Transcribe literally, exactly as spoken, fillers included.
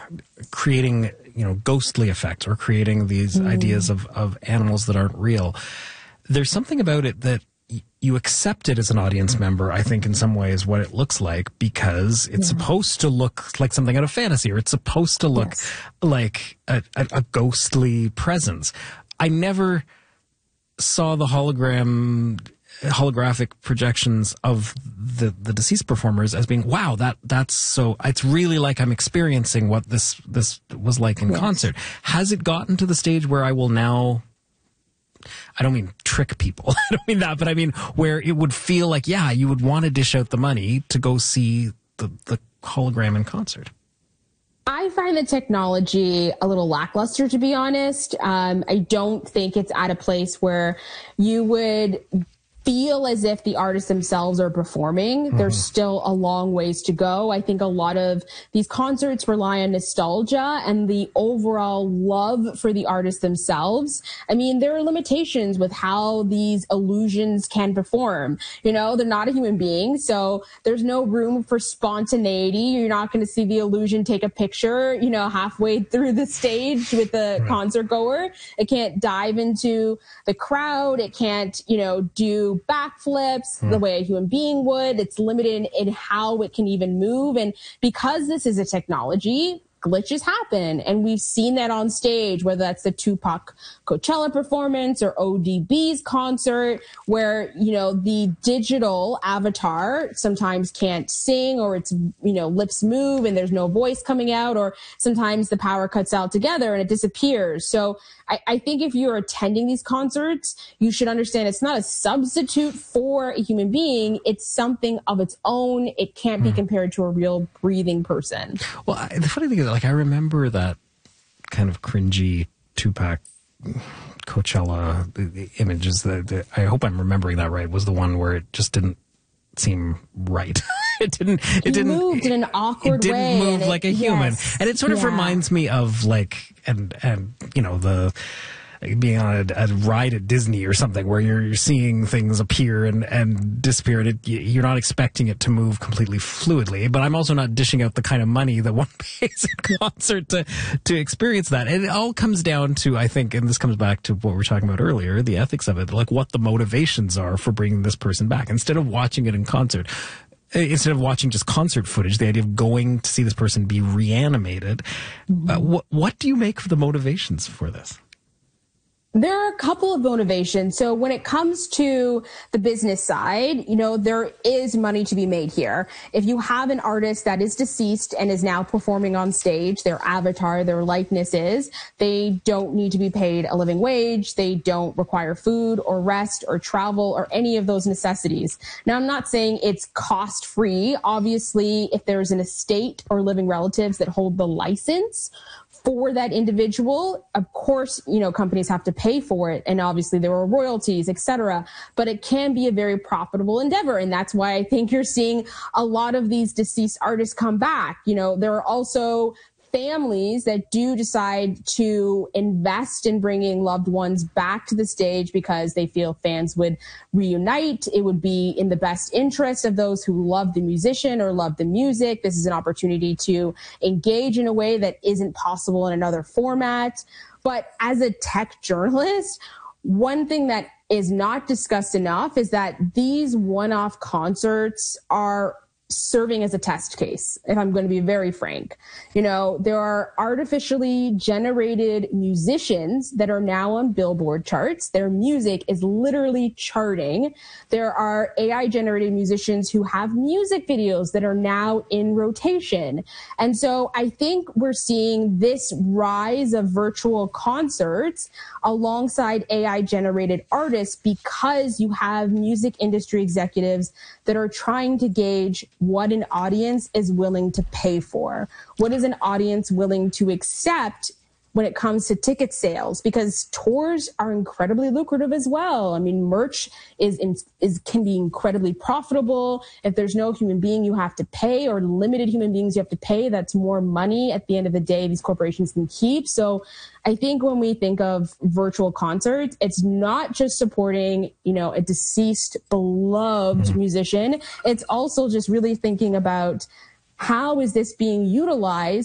creating, you know, ghostly effects or creating these mm. ideas of, of animals that aren't real. There's something about it that y- you accept it as an audience member, I think, in some ways, what it looks like, because it's yeah. supposed to look like something out of fantasy, or it's supposed to look yes. like a, a, a ghostly presence. I never saw the hologram holographic projections of the the deceased performers as being, wow, that that's so, it's really like I'm experiencing what this this was like in yes. concert. Has it gotten to the stage where I will now, I don't mean trick people, I don't mean that, but I mean where it would feel like, yeah, you would want to dish out the money to go see the, the hologram in concert? I find the technology a little lackluster, to be honest. Um, I don't think it's at a place where you would feel as if the artists themselves are performing. Mm-hmm. There's still a long ways to go. I think a lot of these concerts rely on nostalgia and the overall love for the artists themselves. I mean, there are limitations with how these illusions can perform. You know, they're not a human being, so there's no room for spontaneity. You're not going to see the illusion take a picture, you know, halfway through the stage with the right. concert goer. It can't dive into the crowd. It can't, you know, do backflips mm. the way a human being would. It's limited in how it can even move. And because this is a technology, glitches happen. And we've seen that on stage, whether that's the Tupac Coachella performance or O D B's concert, where, you know, the digital avatar sometimes can't sing, or its, you know, lips move and there's no voice coming out, or sometimes the power cuts out together and it disappears. So I, I think if you're attending these concerts, you should understand it's not a substitute for a human being. It's something of its own. It can't be compared to a real breathing person. Well, I, the funny thing is, like, I remember that kind of cringy Tupac Coachella, the, the images that, that I hope I'm remembering that right, was the one where it just didn't seem right. it didn't, it he didn't, moved in an awkward it didn't way. move it, like a human. yes, and it sort of yeah. reminds me of like, and, and, you know, the, being on a, a ride at Disney or something where you're, you're seeing things appear and, and disappear. And it, you're not expecting it to move completely fluidly, but I'm also not dishing out the kind of money that one pays at concert to, to experience that. And it all comes down to, I think, and this comes back to what we were talking about earlier, the ethics of it, like what the motivations are for bringing this person back. Instead of watching it in concert, instead of watching just concert footage, the idea of going to see this person be reanimated, mm-hmm. uh, what, what do you make of the motivations for this? There are a couple of motivations. So when it comes to the business side, you know, there is money to be made here. If you have an artist that is deceased and is now performing on stage, their avatar, their likeness is, they don't need to be paid a living wage. They don't require food or rest or travel or any of those necessities. Now, I'm not saying it's cost free. Obviously, if there's an estate or living relatives that hold the license for that individual, of course, you know, companies have to pay for it. And obviously there are royalties, et cetera. But it can be a very profitable endeavor. And that's why I think you're seeing a lot of these deceased artists come back. You know, there are also families that do decide to invest in bringing loved ones back to the stage because they feel fans would reunite. It would be in the best interest of those who love the musician or love the music. This is an opportunity to engage in a way that isn't possible in another format. But as a tech journalist, one thing that is not discussed enough is that these one-off concerts are serving as a test case, if I'm going to be very frank. You know, there are artificially generated musicians that are now on Billboard charts. Their music is literally charting. There are A I generated musicians who have music videos that are now in rotation. And so I think we're seeing this rise of virtual concerts alongside A I generated artists because you have music industry executives that are trying to gauge what an audience is willing to pay for. What is an audience willing to accept when it comes to ticket sales? Because tours are incredibly lucrative as well. I mean, merch is, in, is can be incredibly profitable. If there's no human being you have to pay or limited human beings you have to pay, that's more money at the end of the day these corporations can keep. So I think when we think of virtual concerts, it's not just supporting, you know, a deceased, beloved mm-hmm. musician. It's also just really thinking about how is this being utilized